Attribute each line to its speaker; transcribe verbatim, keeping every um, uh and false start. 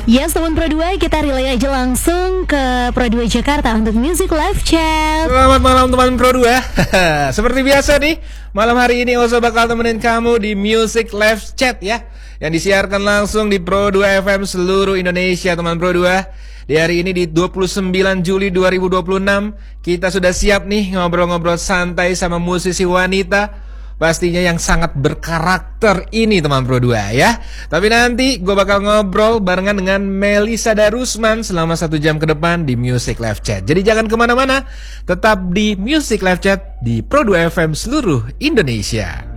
Speaker 1: Yes, teman Pro dua, kita relay aja langsung ke Pro dua Jakarta untuk Music Live Chat.
Speaker 2: Selamat malam teman Pro dua. Seperti biasa nih, malam hari ini Ozo bakal temenin kamu di Music Live Chat ya, yang disiarkan langsung di Pro dua F M seluruh Indonesia teman Pro dua. Di hari ini di dua puluh sembilan Juli dua ribu dua puluh enam, kita sudah siap nih ngobrol-ngobrol santai sama musisi wanita pastinya yang sangat berkarakter ini teman Pro dua ya. Tapi nanti gue bakal ngobrol barengan dengan Melisa Darusman selama satu jam ke depan di Music Live Chat. Jadi jangan kemana-mana, tetap di Music Live Chat di Pro dua F M seluruh Indonesia.